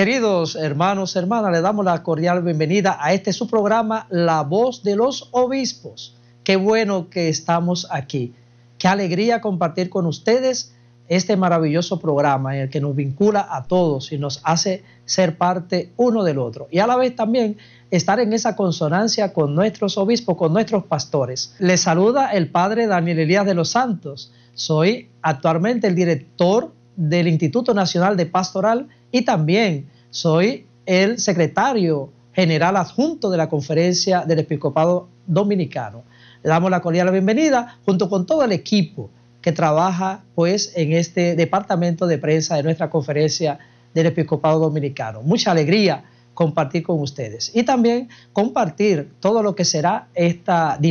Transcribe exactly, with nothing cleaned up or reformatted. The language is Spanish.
Queridos hermanos, hermanas, le damos la cordial bienvenida a este su programa, La Voz de los Obispos. Qué bueno que estamos aquí. Qué alegría compartir con ustedes este maravilloso programa en el que nos vincula a todos y nos hace ser parte uno del otro. Y a la vez también estar en esa consonancia con nuestros obispos, con nuestros pastores. Les saluda el padre Daniel Elías de los Santos. Soy actualmente el director del Instituto Nacional de Pastoral y también soy el secretario general adjunto de la Conferencia del Episcopado Dominicano. Le damos la cordial bienvenida junto con todo el equipo que trabaja pues en este departamento de prensa de nuestra Conferencia del Episcopado Dominicano. Mucha alegría compartir con ustedes y también compartir todo lo que será esta